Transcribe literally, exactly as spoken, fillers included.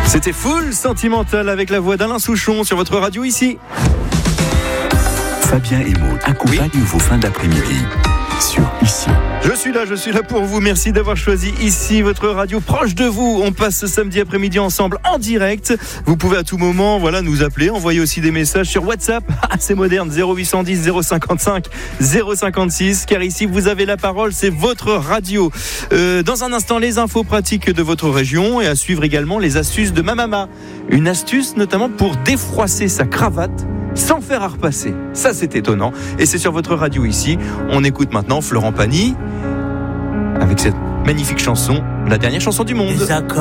C'était Full Sentimental avec la voix d'Alain Souchon sur votre radio ici. Fabien et Maud accompagnent oui. vos fins d'après-midi sur Ici. Je suis là, je suis là pour vous. Merci d'avoir choisi Ici, votre radio proche de vous. On passe ce samedi après-midi ensemble en direct. Vous pouvez à tout moment voilà, nous appeler, envoyer aussi des messages sur WhatsApp. Ah, c'est moderne, zéro huit cent dix zéro cinquante-cinq zéro cinquante-six. Car ici, vous avez la parole, c'est votre radio. Euh, dans un instant, les infos pratiques de votre région et à suivre également les astuces de ma maman. Une astuce notamment pour défroisser sa cravate sans faire à repasser. Ça, c'est étonnant. Et c'est sur votre radio ici. On écoute maintenant Florent Pagny avec cette magnifique chanson, la dernière chanson du monde.